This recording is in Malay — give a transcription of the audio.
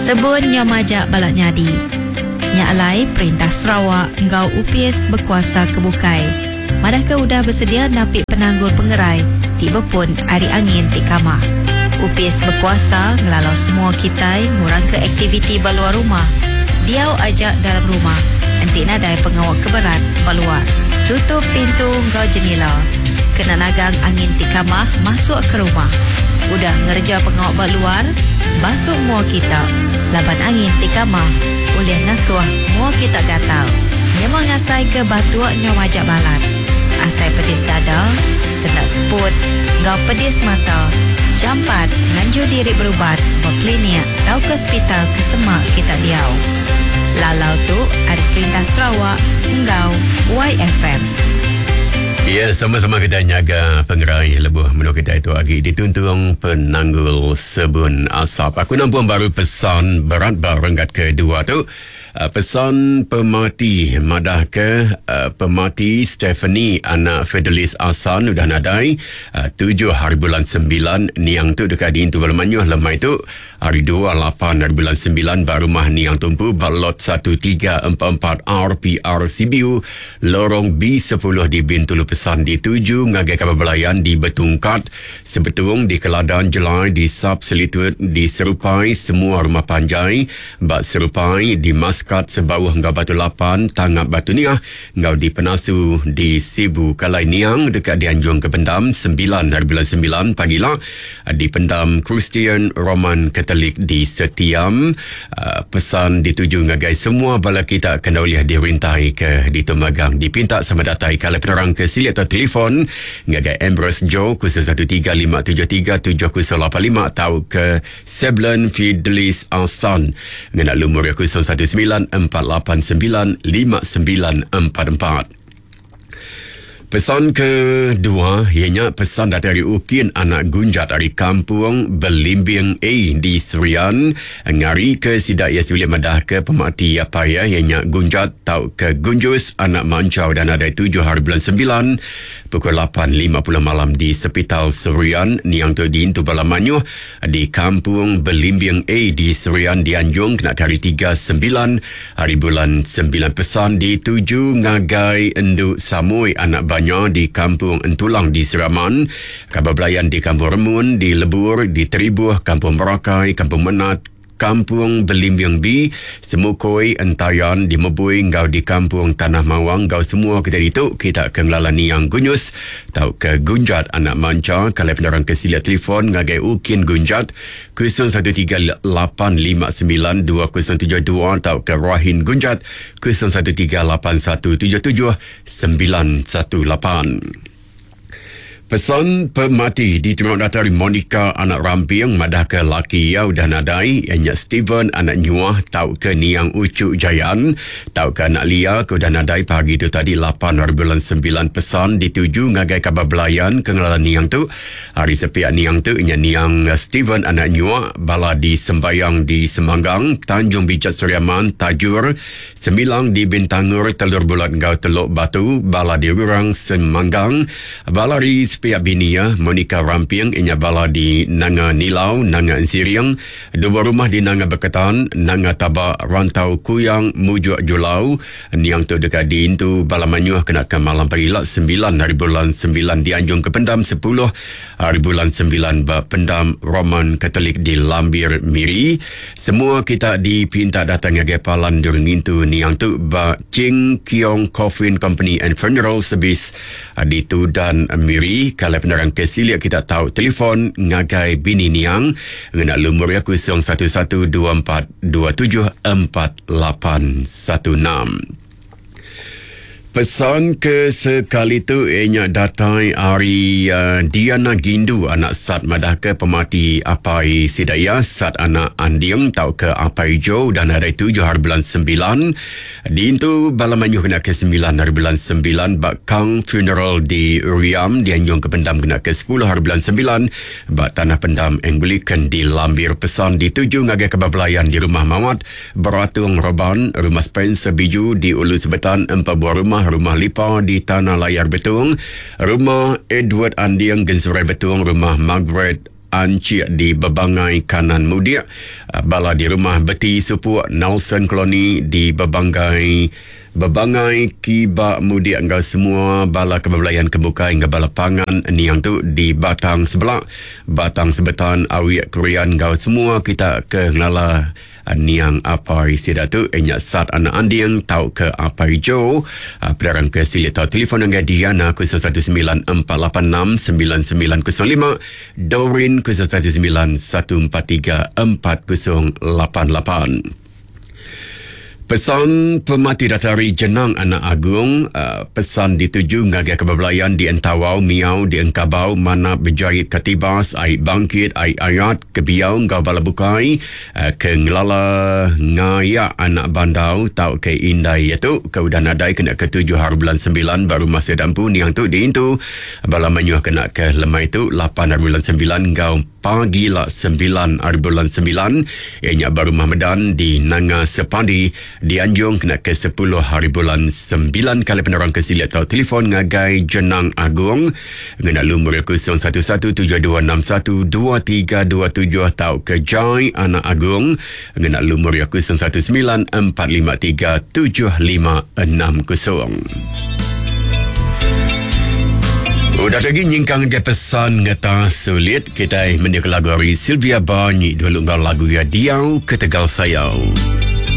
Sebun nya majak balak nyadi. Nya alai Perintah Sarawak ngau UPS berkuasa kebukai. Madahkah udah bersedia napik penanggur pengerai tiba pun hari angin di kamar. UPS berkuasa ngelalau semua kita ngurang ke aktiviti baluar rumah. Diau ajak dalam rumah. Nanti nadai pengawal keberat baluar. Tutup pintu ngau jenila. Kena nagang angin di kamar masuk ke rumah. Udah ngerja pengawal baluar, basuh mua kita. Laban angin di kamar, boleh ngasuh mua kita gatal. Memang ngasai ke batuaknya wajak balat. Asai pedis dada, sendak seput, ngau pedis mata. Jampat, nganjur diri berubat, berklinik, tau ke hospital ke semak kita diau. Lalau tu ada Perintah Sarawak, ngau YFM. Ya, sama-sama kita nyaga pengerai lebuh menurut kita itu lagi dituntung penanggul sebun asap. Aku nampak baru pesan berat barangkat kedua tu. Pesan pemati madah ke pemati Stephanie anak Fidelis Asan udah nadai 7 hari bulan 9 niang tu dekat di Intu Balmanyuh lemai tu hari 2 8 hari bulan 9 baru mah niang tumpu balot 1344 RPR CBU lorong B10 di Bintulu pesan di 7 ngagai kabar belayan di Betungkat sebetung di Keladan Jelai di Sap Selitut di Serupai semua rumah panjai bak Serupai di Maskat sebawah ngau Batu Lapan Tangap Batu Niah ngau di Penasu di Sibu Kalai Niang dekat di Anjung ke Pendam 9 hari bulan 9 pagilah di Pendam Kristian Roman Katolik di Setiam pesan dituju ngagai semua bala kita kena boleh dirintai ke di Tumagang dipinta sama datai kalau penerang ke sili atau telefon ngagai Ambrose Joe 0135737085 atau ke Seblen Fidelis Asan ngena lumur 01948959944. Pesan kedua ianya pesan dari Ukin anak Gunjat dari kampung Belimbing A di Serian ngari ke sidak ia sibilik madah ke pemati apa ya ianya Gunjat tau ke Gunjus anak Mancau dan ada 7 hari bulan 9 pukul 8.50 malam di Sepital Serian niang tu di Intu Balamanyuh di kampung Belimbing A di Serian di Anjung kena hari 39 hari bulan 9 pesan di 7 ngagai Enduk Samui anak Banyak di kampung Entulang di Seraman, kabar belayan di kampung Remun, di Lebur, di Teribuh, kampung Merakai, kampung Menat, kampung Belimbing B, Semukoi, Entayan, di Mebui, ngau di kampung Tanah Mawang, ngau semua kita itu, kita akan melalani yang Gunyus, tau ke Gunjat anak Manca, kalau penerang ke sila telefon, ngagai Ukin Gunjat, 0138592072, tau ke Rahin Gunjat, 0138177918. Pesan pemati diterima dari Monica anak Rampiang madah ke laki ya udah nadai ianya Steven anak Nyuah tau ke Niang Ucuk Jayan tau ke anak Lia ke udah nadai pagi tu tadi 8 hari bulan 9 pesan dituju ngagai kabar belayan ke ngelalan Niang tu hari sepiak Niang tu ianya Niang Steven anak Nyuah bala di Sembayang di Semanggang Tanjung Bijat Seriaman Tajur Semilang di Bintangur Telur Bulat Ngau Teluk Batu bala di Rurang Semanggang bala di pihak bini ya Monica Rampiang inya bala di Nanga Nilau Nanga Ensiriang dua rumah di Nanga Beketan Nanga Tabak Rantau Kuyang Mujuk Julau niang tu dekat di Intu Balamanyuh kena ke malam pagi 9 hari bulan 9 di Anjung ke Pendam 10 hari bulan 9 Pendam Roman Katolik di Lambir Miri semua kita dipinta datang ke Palan durung Intu niang tu ba Ching Kiong Coffin Company and Funeral Service di tu dan Miri kalau penerang kesilia kita tahu telefon ngagai bini niang ngena lumur ya 0112427486. Pesan ke sekali tu ianya datai hari Diana Gindu anak Sat madah ke pemati Apai Sidaya Sat anak Andiang tau ke Apai Jo dan ada 7 hari bulan 9 di Intu Balamanyuh kena ke 9 hari bulan 9 bak Kang Funeral di Riam di Anjung ke Pendam kena ke 10 hari bulan 9 bak Tanah Pendam Anglican di Lambir pesan di 7 ngagai kebabelayan di Rumah Mawat Beratung Roban Rumah Spencer Biju di Ulu Sebetan 4 buah rumah Lipa di Tanah Layar Betung, rumah Edward Andiang Gensurai Betung, rumah Margaret Ancik di Bebangai Kanan Mudik, bala di rumah Beti Supuk Nelson Colony di Bebangai Kiba Mudik engkau semua, bala kebelayan kebuka hingga bala pangan niang tu di Batang Sebelah, Batang Sebetan Awiak Korean engkau semua kita ke ngala niang apai sida tu enyak sat anak anding tau ke apai jo pedarang ke silit tau telefon dengan Diana 0191869905 Doreen 0191434088. Pesan Pemati Datari Jenang Anak Agung, pesan dituju ngagai kebelayan di Entawau, Miau, di Engkabau, Mana Berjait Katibas, Aik Bangkit, Aik Ayat, Kebiau, Ngau Balabukai, ke Ngelala Ngayak Anak Bandau, tau ke Indai iaitu, ke Udan Adai kena ke 7 hari bulan 9, baru masa dampu niang tu di Intu, Bala Menyuh kena ke Lemai tu, 8 hari bulan 9, Ngau pagi lah 9 hari bulan 9, ianya baru Mahmedan di Nanga Sepandi, di Anjung kena ke 10 hari bulan 9 kali penerang kesilit atau telefon ngagai Jenang Agung ngena lumur 0172612327 atau ke Jai Anak Agung ngena lumur 0194537560. Udah lagi nyingkang ke pesan ngeta sulit kita mendik lagu dari Sylvia Banyi dulu lagu ya Diau Ketegal Sayau.